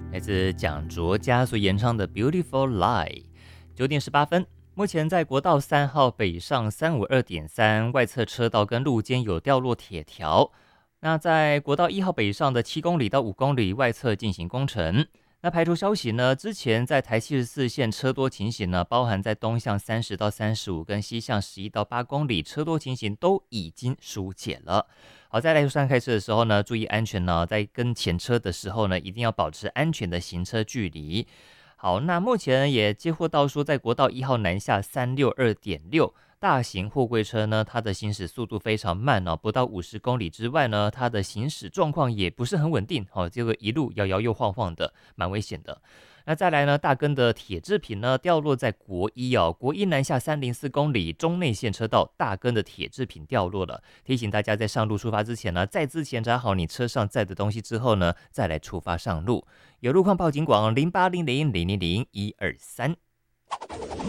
来自蒋卓佳所演唱的《Beautiful Lie》。9点18分，目前在国道3号北上352.3外侧车道跟路肩有掉落铁条，那在国道1号北上的7公里到5公里外侧进行工程。那排除消息呢，之前在台74线车多情形呢，包含在东向30到35跟西向11到8公里车多情形都已经疏解了。好，在来路上开车的时候呢，注意安全呢，在跟前车的时候呢，一定要保持安全的行车距离。好，那目前也接获到说，在国道1号南下362.6。大型货柜车呢，它的行驶速度非常慢哦，不到50公里之外呢，它的行驶状况也不是很稳定哦，这个一路摇摇又晃晃的，蛮危险的。那再来呢，大根的铁制品呢掉落在国一哦，国一南下304公里中内线车道，大根的铁制品掉落了，提醒大家在上路出发之前呢，在之前查好你车上载的东西之后呢，再来出发上路。有路况报警广0800000123。